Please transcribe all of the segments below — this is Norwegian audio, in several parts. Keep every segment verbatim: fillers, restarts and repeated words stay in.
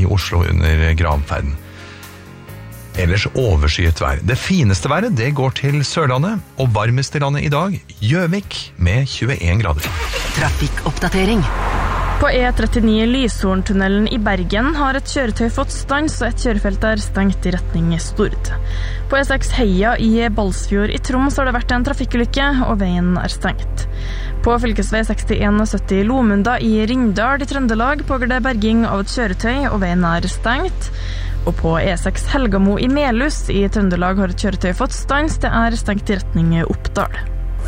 i Oslo under granferden. Ellers overskyet vær. Det fineste været, det går til Sørlandet, og varmeste landet i dag, Gjøvik, med tjueen grader. Trafikkoppdatering. På E trettini Lyshorntunnelen i Bergen har et kjøretøy fått stans, og et kjørefelt er stengt i retning Stord. På E seks Heia i Balsfjord i Troms har det vært en trafikkulykke, og veien er stengt. På fylkesvei sekstien sytti Lomunda i Rindal i Trøndelag pågår det berging av et kjøretøy, og veien er stengt. Og på E seks Helgamo i Melhus i Trøndelag har et kjøretøy fått stans, det er stengt i retning Oppdal.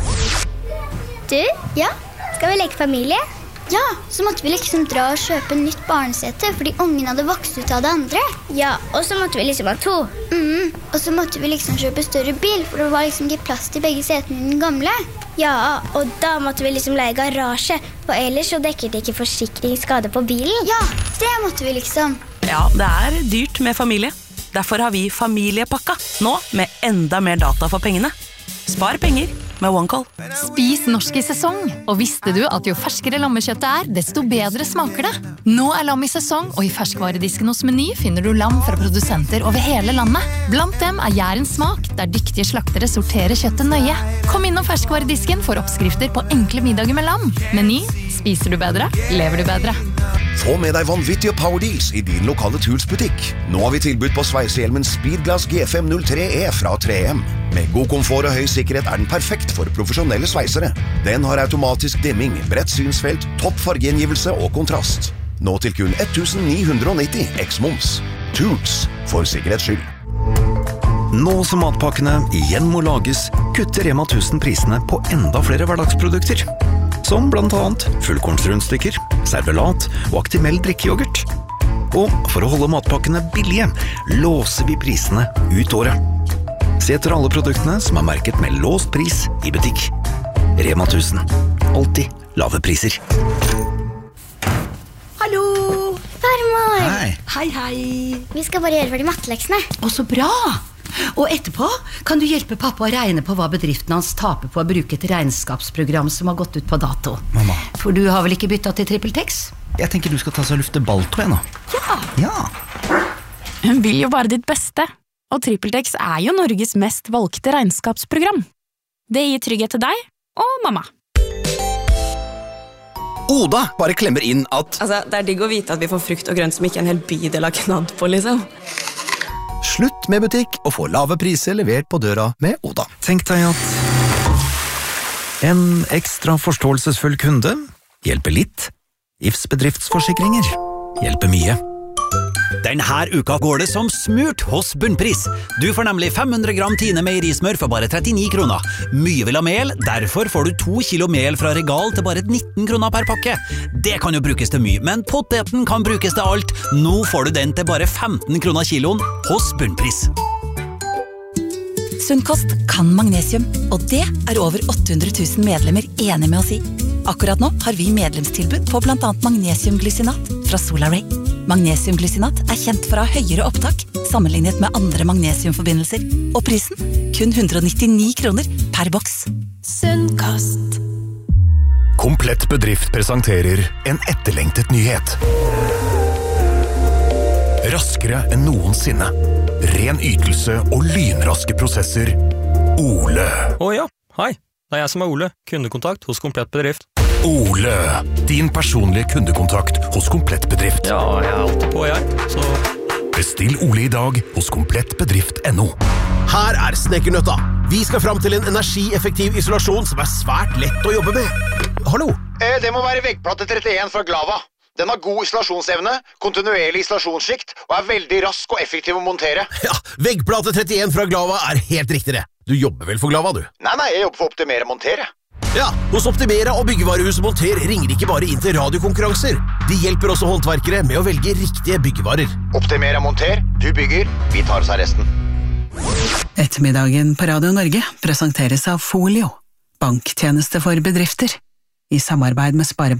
Du, ja, skal vi leke familie? Ja, så måtte vi liksom dra og kjøpe nytt barnesete, fordi ungen hadde vokst ut av det andre. Ja, og så måtte vi liksom ha to. Mm, og så måtte vi liksom kjøpe større bil, for det var liksom ikke plass til begge setene i den gamle. Ja, og da måtte vi liksom leie garasje, for ellers så dekket det ikke forsikringsskade på bilen. Ja, det måtte vi liksom. Ja, det er dyrt med familie. Derfor har vi familiepakka, nå med enda mer data for pengene. Spar penger med OneCall. Spis norsk i sesong, og visste du at jo ferskere lammekjøttet er, desto bedre smaker det. Nå er lam i sesong, og i ferskvaredisken hos Meny finner du lam fra produsenter over hele landet. Blant dem er Jærens smak, der dyktige slaktere sorterer kjøttet nøye. Kom innom ferskvaredisken for oppskrifter på enkle middager med lam. Meny, spiser du bedre, lever du bedre. Få med deg vanvittige power deals i din lokale Tools-butikk. Nå har vi tilbudt på sveisehjelmen Speedglass G fem null tre E fra tre M. Med god komfort og høy sikkerhet er den perfekt for profesjonelle sveisere. Den har automatisk dimming, bredt synsfelt, topp fargegjengivelse og kontrast. Nå til kun ett tusen ni hundre nitti eks-moms. Tools, for sikkerhets skyld. Nå som matpakkene igjen må lages, kutter Rema tusen prisene på enda flere hverdagsprodukter. Som blant annet fullkornsrundstykker, servelat og Actimel drikkeyoghurt. Og for å holde matpakkene billige, låser vi prisene ut året. Se etter alle produktene som er merket med låst pris i butikk. Rema tusen. Alltid lave priser. Hallo! Farmor! Hei. Hei, hei. Vi skal bare gjøre ferdig matteleksene. Å, så bra! Og etterpå kan du hjelpe pappa å regne på hva bedriften hans taper på å bruke et regnskapsprogram som har gått ut på dato. Mamma. For du har vel ikke byttet til TrippelTex? Jeg tenker du skal ta seg og lufte balltå igjen nå. Ja. Ja. Hun vil jo bare ditt beste, og TrippelTex er jo Norges mest valgte regnskapsprogram. Det gir trygghet til deg og mamma. Oda bare klemmer inn at Altså, det er digg å vite at vi får frukt og grønt som ikke en hel bydel har knadd på, liksom. slutt med butikk og få lave priser levert på døra med Oda. Tenk deg at en ekstra forståelsesfull kunde hjelper litt. I F S bedriftsforsikringer hjelper mye. Denne uka går det som smurt hos Bunnpris. Du får nemlig fem hundre gram Tine meierismør for bare trettini kroner. Mye vil ha mel, derfor får du to kilo mel fra Regal til bare nitten kroner per pakke. Det kan jo brukes til mye, men poteten kan brukes til alt. Nå får du den til bare femten kroner kiloen hos Bunnpris. Sunnkost kan magnesium, og det er over åtte hundre tusen medlemmer enige med oss i. Akkurat nå har vi medlemstilbud på blant annet magnesiumglycinat fra Solaray. Magnesiumglycinat er kjent for å ha høyere opptak sammenlignet med andre magnesiumforbindelser, og prisen kun hundre og nittini kroner per boks. Sunnkost. Komplett bedrift presenterer en etterlengtet nyhet. Raskere enn noensinne. Ren ytelse og lynraske prosesser. Ole. Å ja, hei. Det er jeg som er Ole, kundekontakt hos Komplett Bedrift. Ole, din personlige kundekontakt hos Komplett Bedrift. Ja, jeg er alltid på, jeg. Så... Bestill Ole i dag hos komplettbedrift punktum no. Her er Snekkernøtta. Vi skal fram til en energieffektiv isolasjon som er svært lett å jobbe med. Hallo? Eh, det må være veggplate trettien fra Glava. Den har god isolasjonsevne, kontinuerlig isolasjonsskikt og er veldig rask og effektiv å montere. Ja, veggplate trettien fra Glava er helt riktig det. Du jobber vel for Glava, du? Nei, nei, jeg jobber for Optimera Montere. Ja, hos Optimera og Byggevarehuset Monter ringer ikke bare inn til radiokonkurranser. De hjelper også håndverkere med å velge riktige byggevarer. Optimera Monter, du bygger, vi tar oss av resten. Ettermiddagen på Radio Norge presenteres av Folio, banktjeneste for bedrifter, i samarbeid med Sparebank.